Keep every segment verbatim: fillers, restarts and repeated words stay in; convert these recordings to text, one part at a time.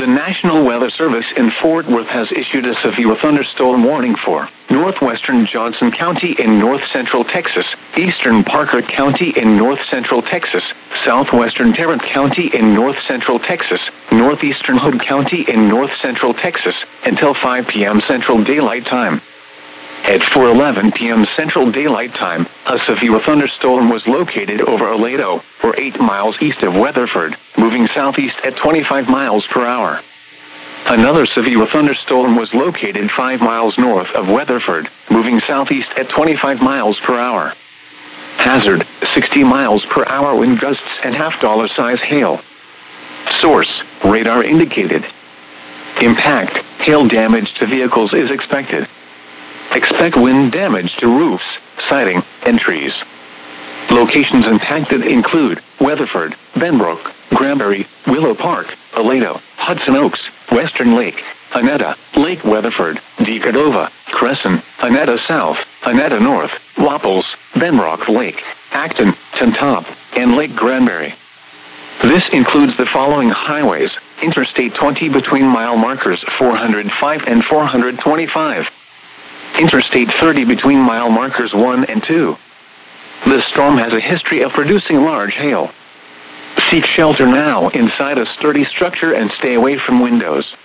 The National Weather Service in Fort Worth has issued a severe thunderstorm warning for northwestern Johnson County in north-central Texas, eastern Parker County in north-central Texas, southwestern Tarrant County in north-central Texas, northeastern Hood County in north-central Texas, until five p m Central Daylight Time. At four eleven p m Central Daylight Time, a severe thunderstorm was located over Aledo, or eight miles east of Weatherford, moving southeast at twenty-five miles per hour. Another severe thunderstorm was located five miles north of Weatherford, moving southeast at twenty-five miles per hour. Hazard, sixty miles per hour wind gusts and half-dollar size hail. Source, radar indicated. Impact, hail damage to vehicles is expected. Expect wind damage to roofs, siding, and trees. Locations impacted include Weatherford, Benbrook, Granbury, Willow Park, Aledo, Hudson Oaks, Western Lake, Hanetta, Lake Weatherford, Decordova, Crescent, Hanetta South, Hanetta North, Wapples, Benrock Lake, Acton, Tantop, and Lake Granbury. This includes the following highways: Interstate twenty between mile markers four hundred five and four hundred twenty-five. Interstate thirty between mile markers one and two. This storm has a history of producing large hail. Seek shelter now inside a sturdy structure and stay away from windows.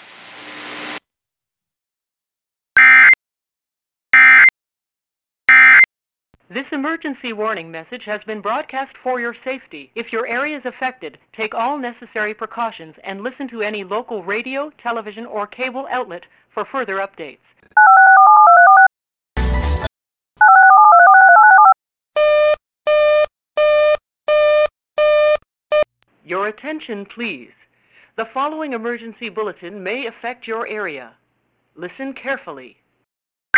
This emergency warning message has been broadcast for your safety. If your area is affected, take all necessary precautions and listen to any local radio, television, or cable outlet for further updates. Your attention, please. The following emergency bulletin may affect your area. Listen carefully.